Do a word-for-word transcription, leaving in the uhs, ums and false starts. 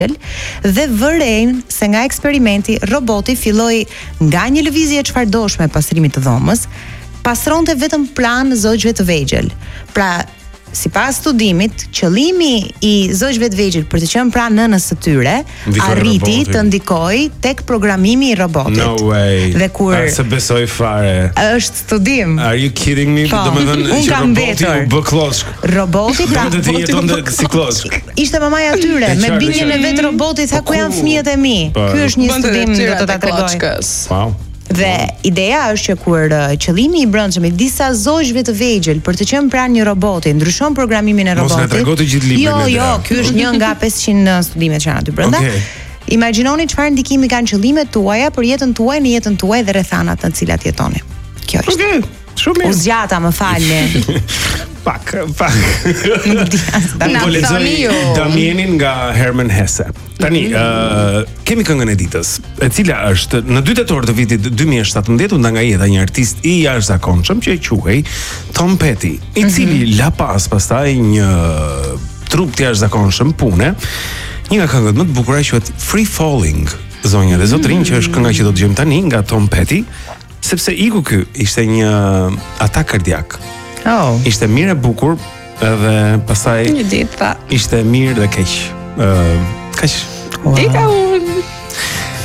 dhe vëren se nga eksperimenti roboti filloi nga një lëvizje e çfarëdoshme pasrimit të dhomës, pastronte vetëm plan zogjve të vegjël. Pra, sipas studimit, qëllimi i zogjve të vegjël për të qenë pranë nënës së tyre arriti të ndikojë tek programimi i robotit. No way. Dhe kur se besoj fare. Është studim. Are you kidding me? Domethënë që roboti u bë kloshk. Roboti pra do të jetonte si kloshk. Ishte mamaja e tyre me bindjen e vet robotit, tha ku janë fëmijët e mi. Ky është një studim do të ta tregoj. Wow. Dhe ideja është që kur uh, qëllimi i brendshëm i disa zogjve të vegjël për të qenë pranë një roboti ndryshon programimin e robotit. Mos na tregoj të gjithë librin. Jo, jo, ky është një nga pesëqind studimet që janë aty brenda. Okay. Imagjinoni çfarë ndikimi kanë qëllimet tuaja për jetën tuaj në jetën tuaj dhe rrethanat në të cilat jetoni. Kjo është. Okay. Shumë mirë. U zgjata, më falni. pak, pak. Nuk di as. Po lexoj Damienin nga Herman Hesse. Tani, uh, kemi këngën e ditës, e cila është në dy tetor të vitit dy mijë e shtatëmbëdhjetë nda nga jeta një artist i jashtëzakonshëm që e quhej Tom Petty, i cili mm-hmm. la pas pastaj një trup të jashtëzakonshëm pune. Një nga këngët më të bukura quhet Free Falling, zonja dhe zotrin, që është kënga që do të dëgjojmë tani nga Tom Petty, sepse iku ky ishte një atak kardiak. Oh. Ishte mirë e bukur, edhe pastaj një ditë tha ishte mirë dhe keq. Ë, uh, kaq. Wow. Ika unë